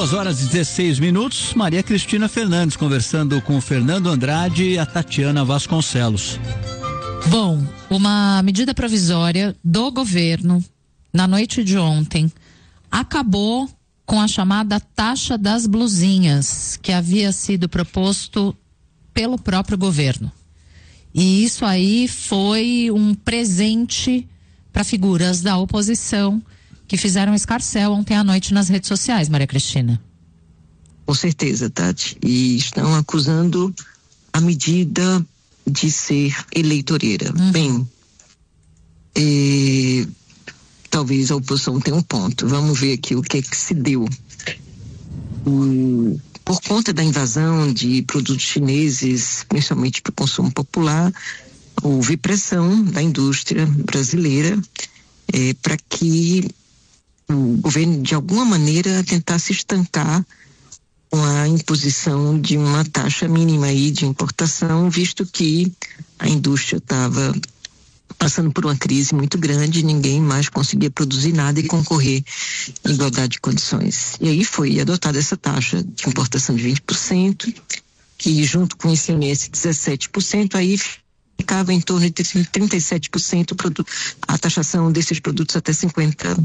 2h16, Maria Cristina Fernandes conversando com o Fernando Andrade e a Tatiana Vasconcelos. Bom, uma medida provisória do governo, na noite de ontem, acabou com a chamada taxa das blusinhas, que havia sido proposto pelo próprio governo. E isso aí foi um presente para figuras da oposição que fizeram escarcéu ontem à noite nas redes sociais, Maria Cristina. Com certeza, Tati. E estão acusando a medida de ser eleitoreira. Bem, talvez a oposição tenha um ponto. Vamos ver aqui o que é que se deu. Por conta da invasão de produtos chineses, principalmente para o consumo popular, houve pressão da indústria brasileira para que o governo, de alguma maneira, tentasse estancar com a imposição de uma taxa mínima aí de importação, visto que a indústria estava passando por uma crise muito grande, ninguém mais conseguia produzir nada e concorrer em igualdade de condições. E aí foi adotada essa taxa de importação de 20%, que junto com o ICMS 17%, aí ficava em torno de 37% a taxação desses produtos até $50.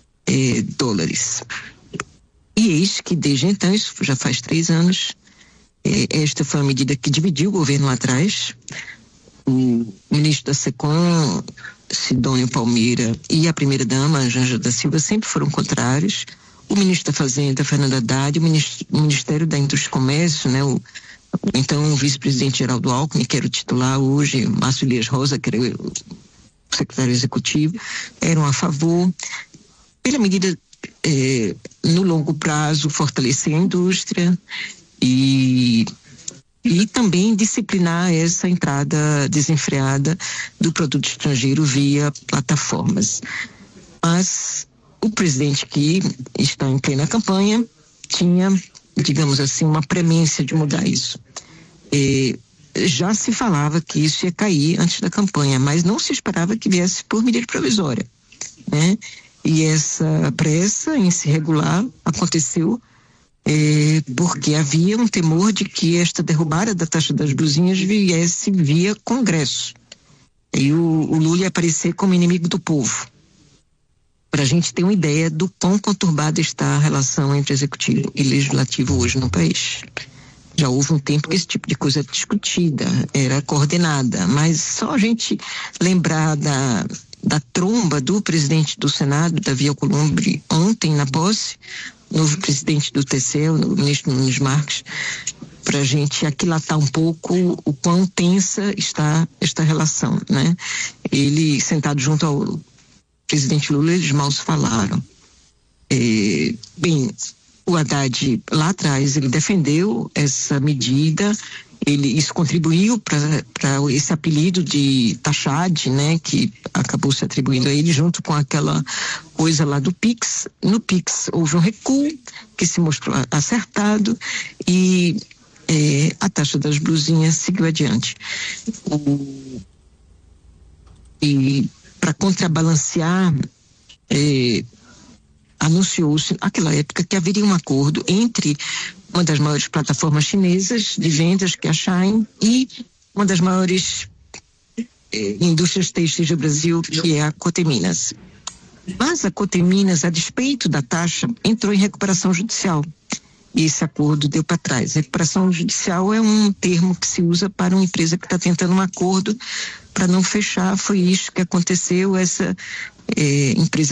E eis que desde então, isso já faz 3 anos, esta foi uma medida que dividiu o governo lá atrás. O ministro da SECOM, Sidônio Palmeira, e a primeira-dama, Janja da Silva, sempre foram contrários. O ministro da Fazenda, Fernando Haddad, o Ministério da Indústria e Comércio, né, então o vice-presidente Geraldo Alckmin, que era o titular hoje, Márcio Elias Rosa, que era o secretário executivo, eram a favor. Pela medida, no longo prazo, fortalecer a indústria e também disciplinar essa entrada desenfreada do produto estrangeiro via plataformas. Mas o presidente, que está em plena campanha, tinha, digamos assim, uma premência de mudar isso. Já se falava que isso ia cair antes da campanha, mas não se esperava que viesse por medida provisória, né? E essa pressa em se regular aconteceu porque havia um temor de que esta derrubada da taxa das blusinhas viesse via Congresso. E o Lula ia aparecer como inimigo do povo. Para a gente ter uma ideia do quão conturbada está a relação entre executivo e legislativo hoje no país. Já houve um tempo que esse tipo de coisa era discutida, era coordenada, mas só a gente lembrar da tromba do presidente do Senado, Davi Alcolumbre, ontem na posse, novo presidente do TCE, o ministro Nunes Marques, para a gente aquilatar um pouco o quão tensa está esta relação, né? Ele, sentado junto ao presidente Lula, eles mal se falaram. Bem, o Haddad, lá atrás, ele defendeu essa medida, isso contribuiu para esse apelido de Taxade, né, que acabou se atribuindo a ele, junto com aquela coisa lá do PIX. No PIX houve um recuo que se mostrou acertado e a taxa das blusinhas seguiu adiante. E para contrabalancear, anunciou-se naquela época que haveria um acordo entre uma das maiores plataformas chinesas de vendas, que é a Shein, e uma das maiores indústrias têxteis do Brasil, que é a Coteminas. Mas a Coteminas, a despeito da taxa, entrou em recuperação judicial. E esse acordo deu para trás. Recuperação judicial é um termo que se usa para uma empresa que está tentando um acordo para não fechar. Foi isso que aconteceu. Essa empresa